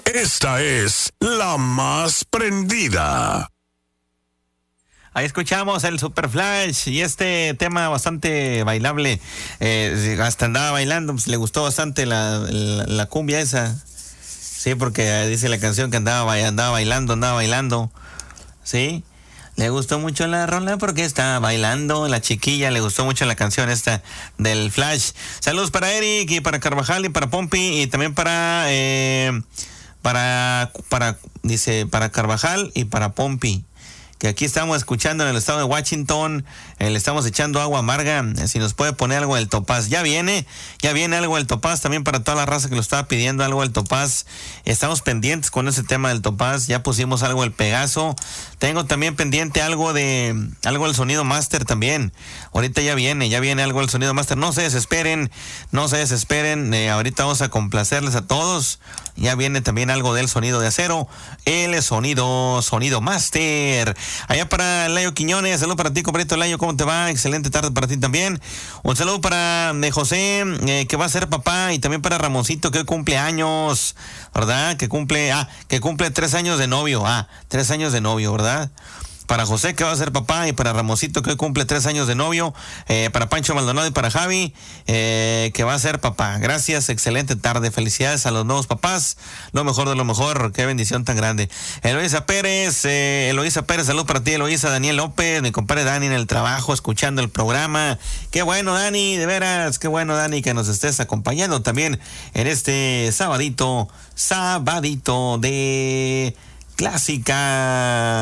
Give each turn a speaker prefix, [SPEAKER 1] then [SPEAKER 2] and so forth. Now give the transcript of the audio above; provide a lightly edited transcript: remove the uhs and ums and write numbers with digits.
[SPEAKER 1] Esta es la más prendida.
[SPEAKER 2] Ahí escuchamos el Super Flash y este tema bastante bailable. Hasta andaba bailando, pues le gustó bastante la cumbia esa. Sí, porque dice la canción que andaba bailando. Sí, le gustó mucho la rola porque estaba bailando. La chiquilla le gustó mucho la canción esta del Flash. Saludos para Eric y para Carvajal y para Pompi y también para Carvajal y para Pompi, que aquí estamos escuchando en el estado de Washington. Le estamos echando agua amarga. Si nos puede poner algo del Topaz. Ya viene algo del Topaz también para toda la raza que lo estaba pidiendo, algo del Topaz. Estamos pendientes con ese tema del Topaz. Ya pusimos algo del Pegaso. Tengo también pendiente algo del sonido master también. Ahorita ya viene algo del sonido master. No se desesperen. Ahorita vamos a complacerles a todos. Ya viene también algo del sonido de acero. El sonido master. Allá para Layo Quiñones, saludo para ti, compadrito Layo, ¿cómo te va? Excelente tarde para ti también. Un saludo para José, que va a ser papá, y también para Ramoncito, que hoy cumple años, ¿verdad? Que cumple 3 años de novio, 3 años de novio, ¿verdad? Para José, que va a ser papá, y para Ramosito, que hoy cumple 3 años de novio, para Pancho Maldonado y para Javi, que va a ser papá. Gracias, excelente tarde, felicidades a los nuevos papás, lo mejor de lo mejor, qué bendición tan grande. Eloísa Pérez, salud para ti, Eloísa. Daniel López, mi compadre Dani en el trabajo, escuchando el programa. Qué bueno, Dani, de veras, qué bueno, Dani, que nos estés acompañando también en este sabadito de clásica.